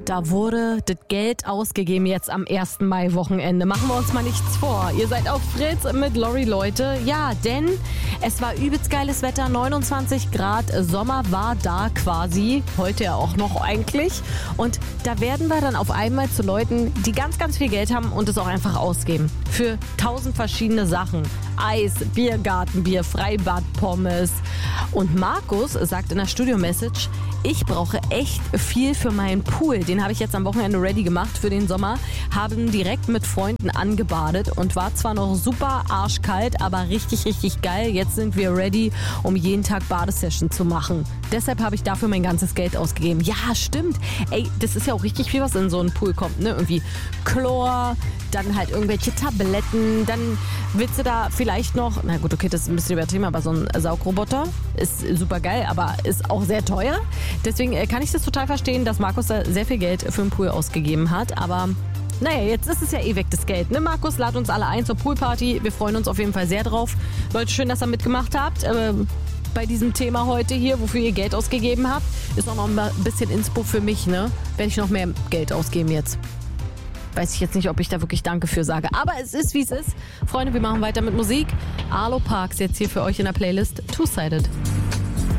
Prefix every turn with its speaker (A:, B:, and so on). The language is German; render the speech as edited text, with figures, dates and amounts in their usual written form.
A: Da wurde das Geld ausgegeben jetzt am 1. Mai-Wochenende. Machen wir uns mal nichts vor. Ihr seid auf Fritz mit Lori, Leute. Ja, denn es war übelst geiles Wetter, 29 Grad. Sommer war da quasi. Heute ja auch noch eigentlich. Und da werden wir dann auf einmal zu Leuten, die ganz, ganz viel Geld haben und es auch einfach ausgeben. Für 1000 verschiedene Sachen. Eis, Biergartenbier, Freibad-Pommes. Und Markus sagt in der Studio-Message, ich brauche echt viel für meinen Pool. Den habe ich jetzt am Wochenende ready gemacht für den Sommer. Haben direkt mit Freunden angebadet und war zwar noch super arschkalt, aber richtig, richtig geil. Jetzt sind wir ready, um jeden Tag Badesession zu machen. Deshalb habe ich dafür mein ganzes Geld ausgegeben. Ja, stimmt. Ey, das ist ja auch richtig viel, was in so einen Pool kommt, ne? Irgendwie Chlor, dann halt irgendwelche Tabletten, dann willst du da vielleicht noch, na gut, okay, das ist ein bisschen übertrieben, aber so ein Saugroboter ist super geil, aber ist auch sehr teuer. Deswegen kann ich das total verstehen, dass Markus da sehr viel Geld für den Pool ausgegeben hat, aber naja, jetzt ist es ja eh weg, das Geld. Ne, Markus, lad uns alle ein zur Poolparty. Wir freuen uns auf jeden Fall sehr drauf. Leute, schön, dass ihr mitgemacht habt. Bei diesem Thema heute hier, wofür ihr Geld ausgegeben habt, ist auch noch ein bisschen Inspo für mich, ne? Werde ich noch mehr Geld ausgeben jetzt. Weiß ich jetzt nicht, ob ich da wirklich Danke für sage. Aber es ist, wie es ist. Freunde, wir machen weiter mit Musik. Arlo Parks jetzt hier für euch in der Playlist Two-Sided.